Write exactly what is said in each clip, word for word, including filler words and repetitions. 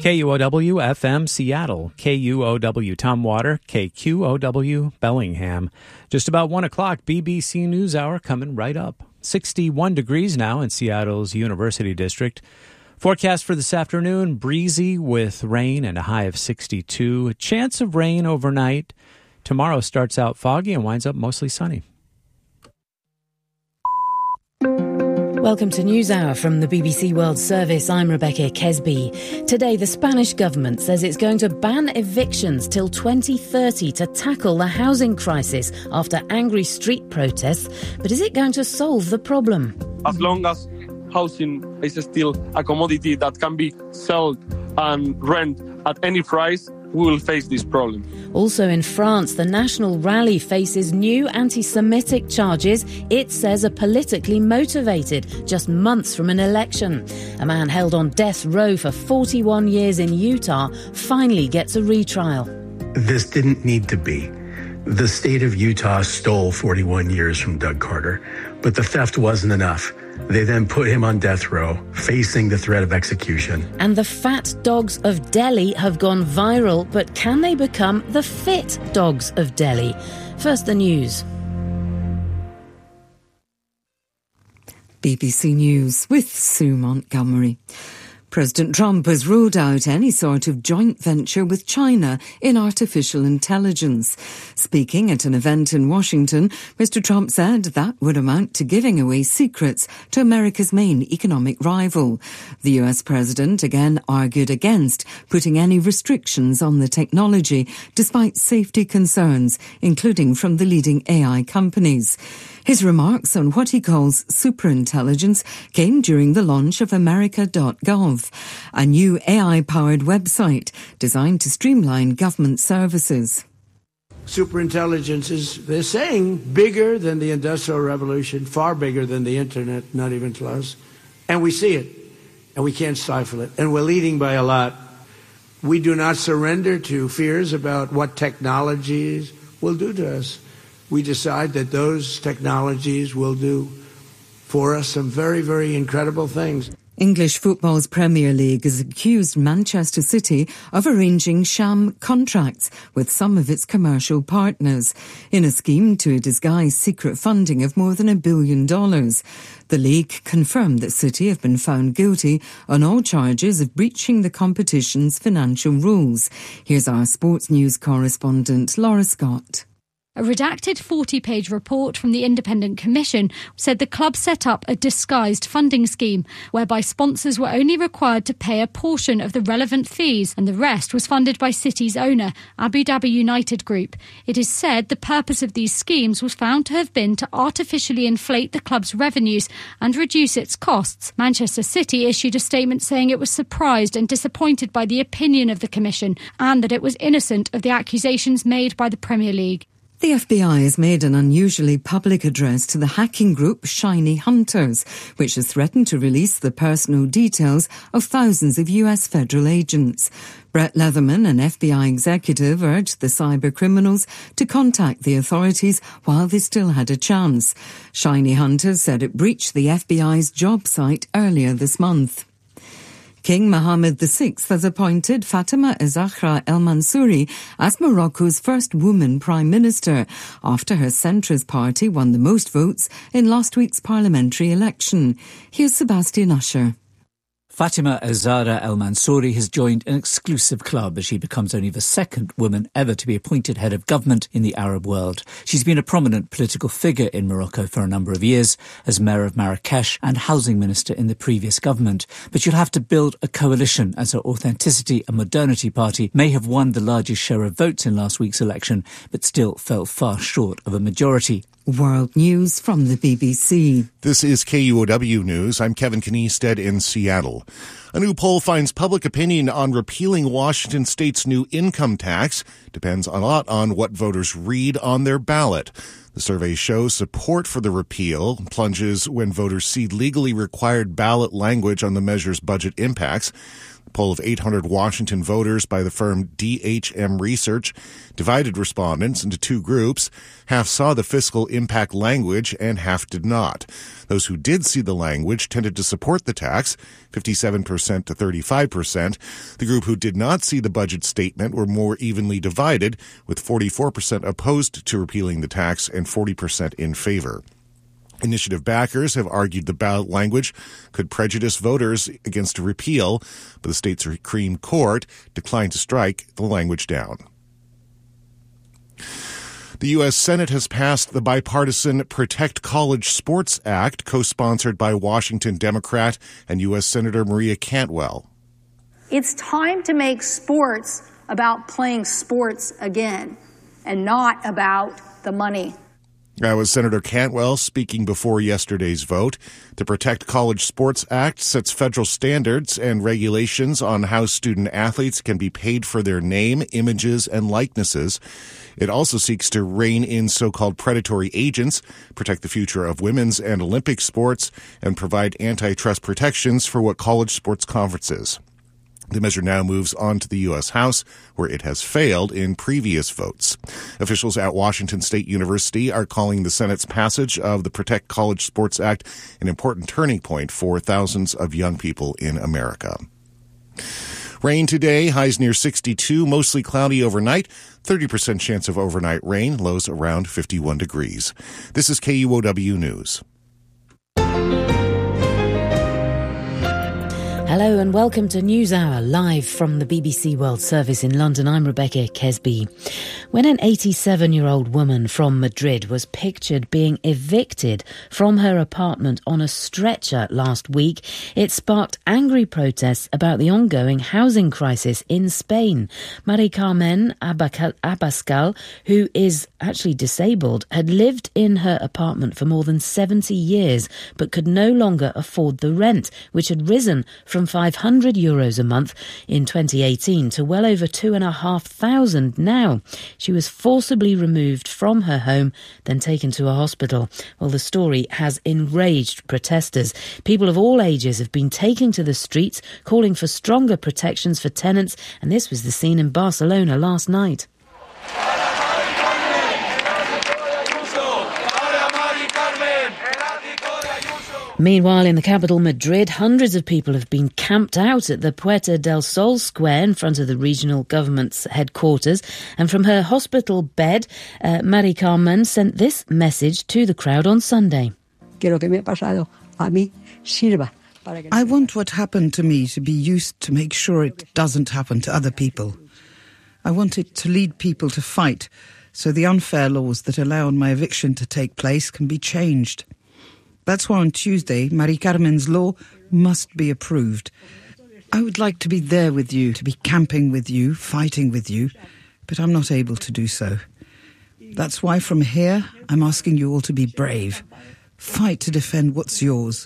K U O W F M Seattle, K U O W Tumwater, K Q O W Bellingham. Just about one o'clock, B B C NewsHour coming right up. sixty-one degrees now in Seattle's University District. Forecast for this afternoon, breezy with rain and a high of sixty-two. A chance of rain overnight. Tomorrow starts out foggy and winds up mostly sunny. Welcome to NewsHour from the B B C World Service. I'm Rebecca Kesby. Today, the Spanish government says it's going to ban evictions till twenty thirty to tackle the housing crisis after angry street protests. But is it going to solve the problem? As long as housing is still a commodity that can be sold and rent at any price, we will face this problem. Also in France, the National Rally faces new anti-Semitic charges it says are politically motivated just months from an election. A man held on death row for forty-one years in Utah finally gets a retrial. This didn't need to be. The state of Utah stole forty-one years from Doug Carter, but the theft wasn't enough. They then put him on death row, facing the threat of execution. And the fat dogs of Delhi have gone viral, but can they become the fit dogs of Delhi? First, the news. B B C News with Sue Montgomery. President Trump has ruled out any sort of joint venture with China in artificial intelligence. Speaking at an event in Washington, Mister Trump said that would amount to giving away secrets to America's main economic rival. The U S president again argued against putting any restrictions on the technology, despite safety concerns, including from the leading A I companies. His remarks on what he calls superintelligence came during the launch of America dot gov, a new A I-powered website designed to streamline government services. Superintelligence is, they're saying, bigger than the Industrial Revolution, far bigger than the Internet, not even close. And we see it, and we can't stifle it. And we're leading by a lot. We do not surrender to fears about what technologies will do to us. We decide that those technologies will do for us some very, very incredible things. English football's Premier League has accused Manchester City of arranging sham contracts with some of its commercial partners in a scheme to disguise secret funding of more than a billion dollars. The league confirmed that City have been found guilty on all charges of breaching the competition's financial rules. Here's our sports news correspondent, Laura Scott. A redacted forty-page report from the Independent Commission said the club set up a disguised funding scheme whereby sponsors were only required to pay a portion of the relevant fees and the rest was funded by City's owner, Abu Dhabi United Group. It is said the purpose of these schemes was found to have been to artificially inflate the club's revenues and reduce its costs. Manchester City issued a statement saying it was surprised and disappointed by the opinion of the Commission and that it was innocent of the accusations made by the Premier League. The F B I has made an unusually public address to the hacking group Shiny Hunters, which has threatened to release the personal details of thousands of U S federal agents. Brett Leatherman, an F B I executive, urged the cyber criminals to contact the authorities while they still had a chance. Shiny Hunters said it breached the F B I's job site earlier this month. King Mohammed the Sixth has appointed Fatima Az-Zahra El Mansouri as Morocco's first woman prime minister after her centrist party won the most votes in last week's parliamentary election. Here's Sebastian Usher. Fatima Az-Zahra El Mansouri has joined an exclusive club as she becomes only the second woman ever to be appointed head of government in the Arab world. She's been a prominent political figure in Morocco for a number of years as mayor of Marrakesh and housing minister in the previous government. But she'll have to build a coalition as her Authenticity and Modernity party may have won the largest share of votes in last week's election, but still fell far short of a majority. World News from the B B C. This is K U O W News. I'm Kevin Kniested in Seattle. A new poll finds public opinion on repealing Washington state's new income tax depends a lot on what voters read on their ballot. The survey shows support for the repeal plunges when voters see legally required ballot language on the measure's budget impacts. A poll of eight hundred Washington voters by the firm D H M Research divided respondents into two groups. Half saw the fiscal impact language and half did not. Those who did see the language tended to support the tax, fifty-seven percent to thirty-five percent. The group who did not see the budget statement were more evenly divided, with forty-four percent opposed to repealing the tax and forty percent in favor. Initiative backers have argued the ballot language could prejudice voters against a repeal, but the state's Supreme Court declined to strike the language down. The U S Senate has passed the bipartisan Protect College Sports Act, co-sponsored by Washington Democrat and U S Senator Maria Cantwell. It's time to make sports about playing sports again and not about the money. That was Senator Cantwell speaking before yesterday's vote. The Protect College Sports Act sets federal standards and regulations on how student athletes can be paid for their name, images, and likenesses. It also seeks to rein in so-called predatory agents, protect the future of women's and Olympic sports, and provide antitrust protections for what college sports conferences. The measure now moves on to the U S House, where it has failed in previous votes. Officials at Washington State University are calling the Senate's passage of the Protect College Sports Act an important turning point for thousands of young people in America. Rain today, highs near sixty-two, mostly cloudy overnight, thirty percent chance of overnight rain, lows around fifty-one degrees. This is K U O W News. Hello and welcome to NewsHour, live from the B B C World Service in London. I'm Rebecca Kesby. When an eighty-seven-year-old woman from Madrid was pictured being evicted from her apartment on a stretcher last week, it sparked angry protests about the ongoing housing crisis in Spain. Mari Carmen Abascal, who is actually disabled, had lived in her apartment for more than seventy years, but could no longer afford the rent, which had risen from five hundred euros a month in twenty eighteen to well over two and a half thousand now. She was forcibly removed from her home, then taken to a hospital. Well, the story has enraged protesters. People of all ages have been taking to the streets, calling for stronger protections for tenants, and this was the scene in Barcelona last night. Meanwhile, in the capital, Madrid, hundreds of people have been camped out at the Puerta del Sol square in front of the regional government's headquarters. And from her hospital bed, uh, Mari Carmen sent this message to the crowd on Sunday. I want what happened to me to be used to make sure it doesn't happen to other people. I want it to lead people to fight, so the unfair laws that allowed my eviction to take place can be changed. That's why on Tuesday, Mari Carmen's law must be approved. I would like to be there with you, to be camping with you, fighting with you, but I'm not able to do so. That's why from here, I'm asking you all to be brave. Fight to defend what's yours.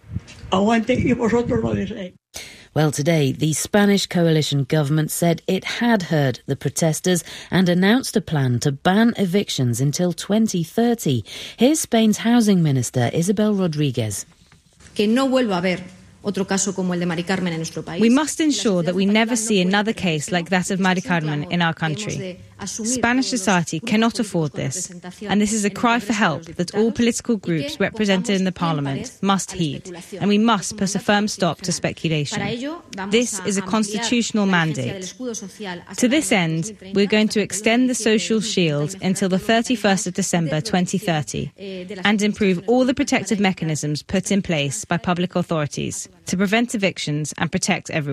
Well, today, the Spanish coalition government said it had heard the protesters and announced a plan to ban evictions until twenty thirty. Here's Spain's housing minister, Isabel Rodriguez. Que no vuelva a haber otro caso como el de Mari Carmen en nuestro país. We must ensure that we never see another case like that of Mari Carmen in our country. Spanish society cannot afford this, and this is a cry for help that all political groups represented in the parliament must heed, and we must put a firm stop to speculation. This is a constitutional mandate. To this end, we're going to extend the social shield until the thirty-first of December twenty thirty and improve all the protective mechanisms put in place by public authorities to prevent evictions and protect everyone.